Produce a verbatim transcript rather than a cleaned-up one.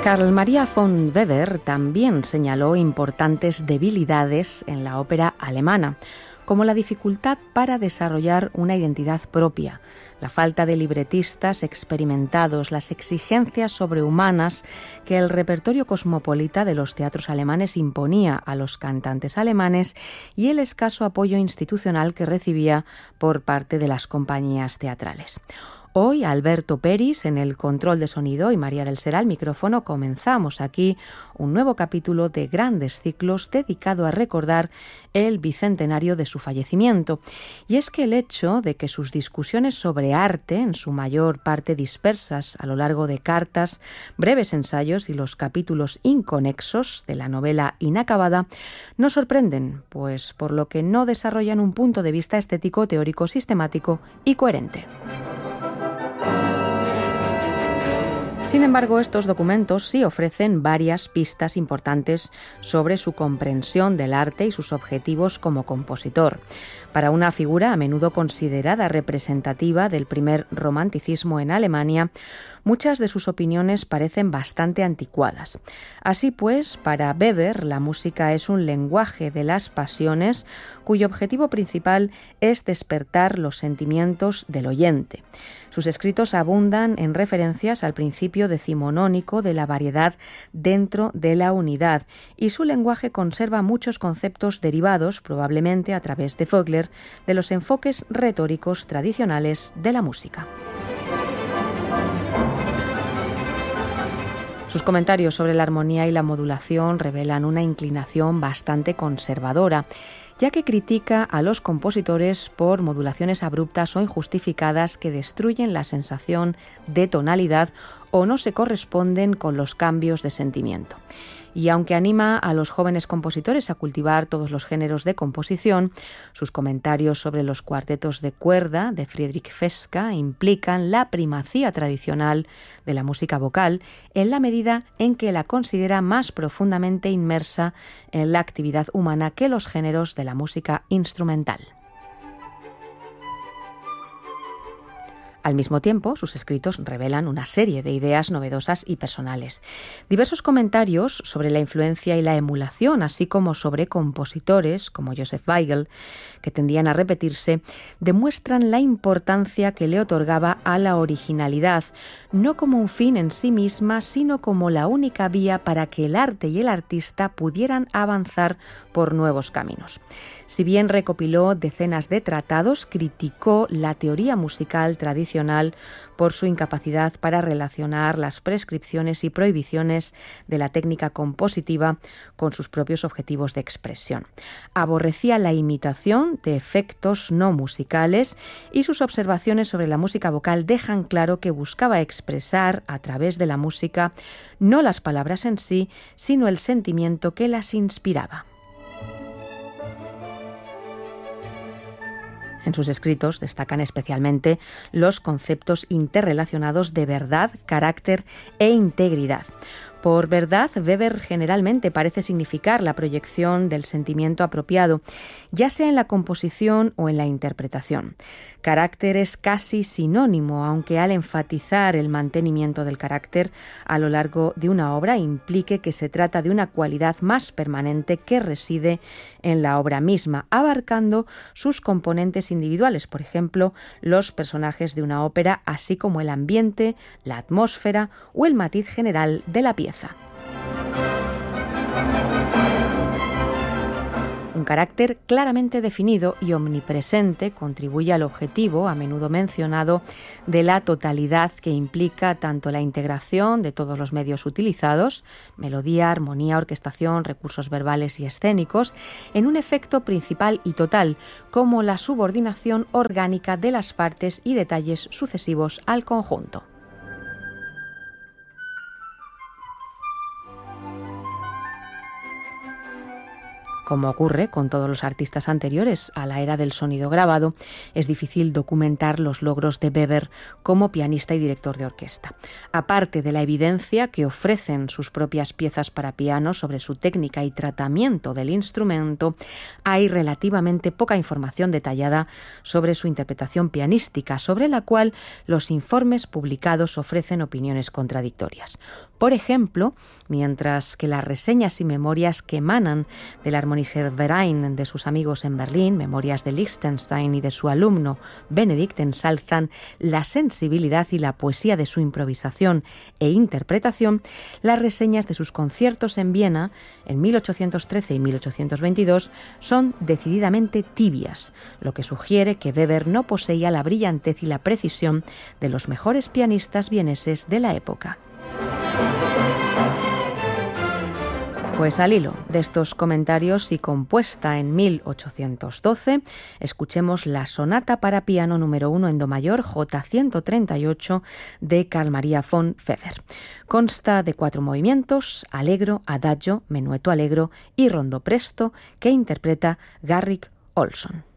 Carl Maria von Weber también señaló importantes debilidades en la ópera alemana, como la dificultad para desarrollar una identidad propia, la falta de libretistas experimentados, las exigencias sobrehumanas que el repertorio cosmopolita de los teatros alemanes imponía a los cantantes alemanes y el escaso apoyo institucional que recibía por parte de las compañías teatrales. Hoy, Alberto Peris en el control de sonido y María del Ser al micrófono, comenzamos aquí un nuevo capítulo de Grandes Ciclos dedicado a recordar el bicentenario de su fallecimiento. Y es que el hecho de que sus discusiones sobre arte, en su mayor parte dispersas a lo largo de cartas, breves ensayos y los capítulos inconexos de la novela inacabada, nos sorprenden, pues por lo que no desarrollan un punto de vista estético, teórico, sistemático y coherente. Sin embargo, estos documentos sí ofrecen varias pistas importantes sobre su comprensión del arte y sus objetivos como compositor. Para una figura a menudo considerada representativa del primer romanticismo en Alemania, muchas de sus opiniones parecen bastante anticuadas. Así pues, para Weber, la música es un lenguaje de las pasiones cuyo objetivo principal es despertar los sentimientos del oyente. Sus escritos abundan en referencias al principio decimonónico de la variedad dentro de la unidad, y su lenguaje conserva muchos conceptos derivados, probablemente a través de Vogler, de los enfoques retóricos tradicionales de la música. Sus comentarios sobre la armonía y la modulación revelan una inclinación bastante conservadora, ya que critica a los compositores por modulaciones abruptas o injustificadas que destruyen la sensación de tonalidad o no se corresponden con los cambios de sentimiento. Y aunque anima a los jóvenes compositores a cultivar todos los géneros de composición, sus comentarios sobre los cuartetos de cuerda de Friedrich Feska implican la primacía tradicional de la música vocal en la medida en que la considera más profundamente inmersa en la actividad humana que los géneros de la música instrumental. Al mismo tiempo, sus escritos revelan una serie de ideas novedosas y personales. Diversos comentarios sobre la influencia y la emulación, así como sobre compositores como Joseph Weigl, que tendían a repetirse, demuestran la importancia que le otorgaba a la originalidad, no como un fin en sí misma, sino como la única vía para que el arte y el artista pudieran avanzar por nuevos caminos. Si bien recopiló decenas de tratados, criticó la teoría musical tradicional por su incapacidad para relacionar las prescripciones y prohibiciones de la técnica compositiva con sus propios objetivos de expresión. Aborrecía la imitación de efectos no musicales y sus observaciones sobre la música vocal dejan claro que buscaba expresar a través de la música no las palabras en sí, sino el sentimiento que las inspiraba. En sus escritos destacan especialmente los conceptos interrelacionados de verdad, carácter e integridad. Por verdad, Weber generalmente parece significar la proyección del sentimiento apropiado, ya sea en la composición o en la interpretación. Carácter es casi sinónimo, aunque al enfatizar el mantenimiento del carácter a lo largo de una obra implique que se trata de una cualidad más permanente que reside en la obra misma, abarcando sus componentes individuales, por ejemplo, los personajes de una ópera, así como el ambiente, la atmósfera o el matiz general de la pieza. Un carácter claramente definido y omnipresente contribuye al objetivo, a menudo mencionado, de la totalidad que implica tanto la integración de todos los medios utilizados, melodía, armonía, orquestación, recursos verbales y escénicos, en un efecto principal y total, como la subordinación orgánica de las partes y detalles sucesivos al conjunto. Como ocurre con todos los artistas anteriores a la era del sonido grabado, es difícil documentar los logros de Weber como pianista y director de orquesta. Aparte de la evidencia que ofrecen sus propias piezas para piano sobre su técnica y tratamiento del instrumento, hay relativamente poca información detallada sobre su interpretación pianística, sobre la cual los informes publicados ofrecen opiniones contradictorias. Por ejemplo, mientras que las reseñas y memorias que emanan del Harmonischer Verein de sus amigos en Berlín, memorias de Lichtenstein y de su alumno Benedict, ensalzan la sensibilidad y la poesía de su improvisación e interpretación, las reseñas de sus conciertos en Viena en mil ochocientos trece y mil ochocientos veintidós son decididamente tibias, lo que sugiere que Weber no poseía la brillantez y la precisión de los mejores pianistas vieneses de la época. Pues al hilo de estos comentarios y compuesta en mil ochocientos doce, escuchemos la sonata para piano número uno en do mayor J ciento treinta y ocho de Carl Maria von Weber. Consta de cuatro movimientos: allegro, adagio, menueto allegro y rondo presto, que interpreta Garrick Ohlson.